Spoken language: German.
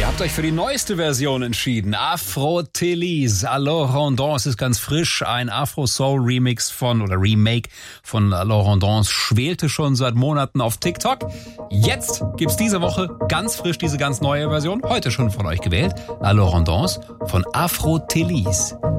Ihr habt euch für die neueste Version entschieden. Afro-Télise. Laurent Dance ist ganz frisch. Ein Afro-Soul-Remake von Laurent Dance schwelte schon seit Monaten auf TikTok. Jetzt gibt's diese Woche ganz frisch diese ganz neue Version. Heute schon von euch gewählt. Laurent Dance von Afro-Télise.